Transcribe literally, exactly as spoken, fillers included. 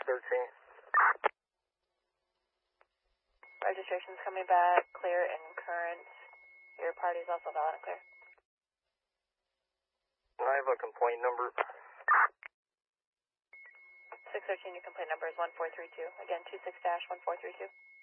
thirteen. Registration's coming back, clear and current. Your party's also valid and clear. I have a complaint number. six thirteen, your complaint number is one four three two. Again, two six dash one four three two.